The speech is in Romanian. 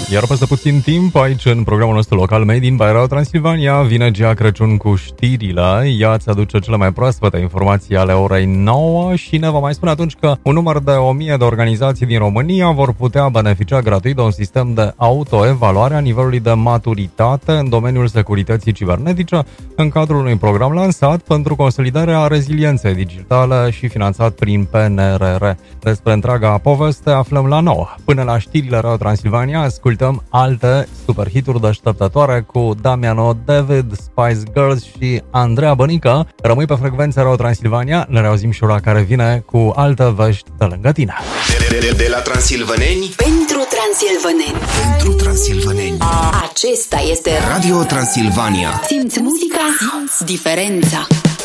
Iar peste puțin timp, aici în programul nostru local Made in by Radio Transilvania, vine Gea Crăciun cu știrile. Ea îți aduce cele mai proaspete informații ale orei 9 și ne va mai spune atunci că un număr de 1000 de organizații din România vor putea beneficia gratuit de un sistem de autoevaluare a nivelului de maturitate în domeniul securității cibernetice în cadrul unui program lansat pentru consolidarea rezilienței digitale și finanțat prin PNRR. Despre întreaga poveste aflăm la 9. Până la știrile Radio Transilvania, ascultăm alte superhituri deșteptătoare cu Damiano David, Spice Girls și Andreea Bănică. Rămâi pe frecvența Radio Transilvania, ne reauzim și ora care vine cu alte vești de lângă tine. De la transilvăneni pentru transilvăneni. Pentru transilvăneni. Acesta este Radio Transilvania. Simți muzica, simți diferența.